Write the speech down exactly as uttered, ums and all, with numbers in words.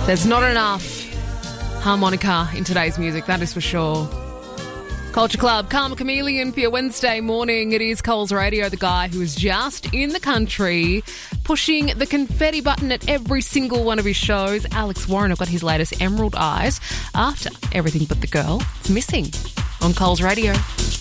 There's not enough harmonica in today's music, that is for sure. Culture Club, Karma Chameleon for your Wednesday morning. It is Coles Radio, the guy who is just in the country pushing the confetti button at every single one of his shows. Alex Warren, I've got his latest Emerald Eyes after Everything But the Girl. It's missing on Coles Radio.